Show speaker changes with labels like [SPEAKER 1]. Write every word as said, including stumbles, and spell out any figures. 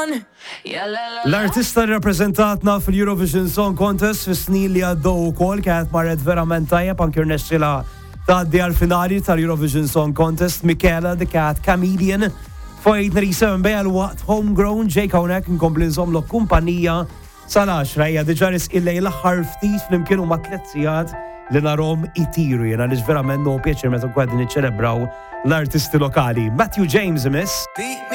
[SPEAKER 1] L-artista rappresentatna fil-Eurovision Song Contest fis-snin li għaddew ukoll kienet marret verament tajjeb anke rnexxilha tgħaddi għall-finali tal-Eurovision Song Contest. Michela the Cat Chameleon fojt nirisem bej għal-waqt Homegrown Jake hawnhekk inkompli nżommlok kumpanija sal-għaxra hija diġà risqillej l-aħħar ftit flimkien huma tliet sigħat li narhom itiru jiena li verament no pjaċir meta kwad niċċelebraw l-artisti lokali. Matthew James miss.